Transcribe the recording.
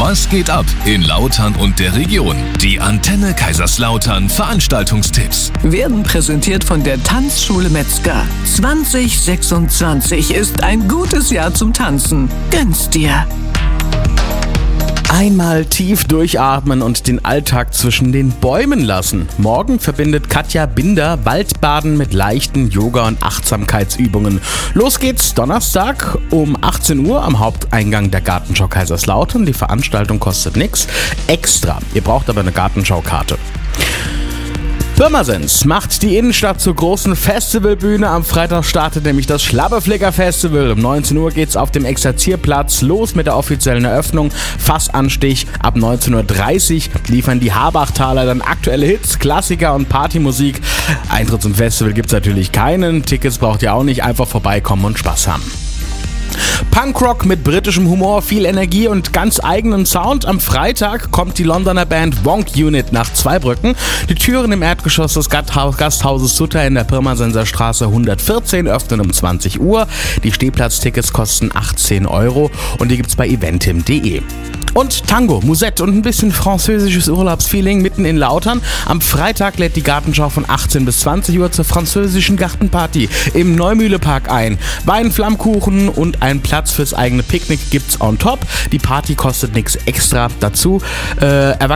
Was geht ab in Lautern und der Region? Die Antenne Kaiserslautern Veranstaltungstipps Werden präsentiert von der Tanzschule Metzger. 2026 ist ein gutes Jahr zum Tanzen. Gönn's dir! Einmal tief durchatmen und den Alltag zwischen den Bäumen lassen. Morgen verbindet Katja Binder Waldbaden mit leichten Yoga- und Achtsamkeitsübungen. Los geht's Donnerstag um 18 Uhr am Haupteingang der Gartenschau Kaiserslautern. Die Veranstaltung kostet nichts extra. Ihr braucht aber eine Gartenschaukarte. Pirmasens macht die Innenstadt zur großen Festivalbühne. Am Freitag startet nämlich das Schlabberflicker Festival. Um 19 Uhr geht's auf dem Exerzierplatz los mit der offiziellen Eröffnung. Fassanstich. Ab 19.30 Uhr liefern die Habachtaler dann aktuelle Hits, Klassiker und Partymusik. Eintritt zum Festival gibt's natürlich keinen. Tickets braucht ihr auch nicht. Einfach vorbeikommen und Spaß haben. Punkrock mit britischem Humor, viel Energie und ganz eigenem Sound. Am Freitag kommt die Londoner Band Wonk Unit nach Zweibrücken. Die Türen im Erdgeschoss des Gasthauses Sutter in der Pirmasenser Straße 114 öffnen um 20 Uhr. Die Stehplatztickets kosten 18 € und die gibt's bei eventim.de. Und Tango, Musette und ein bisschen französisches Urlaubsfeeling mitten in Lautern. Am Freitag lädt die Gartenschau von 18 bis 20 Uhr zur französischen Gartenparty im Neumühlepark ein. Wein, Flammkuchen und ein Platz fürs eigene Picknick gibt's on top. Die Party kostet nichts extra dazu.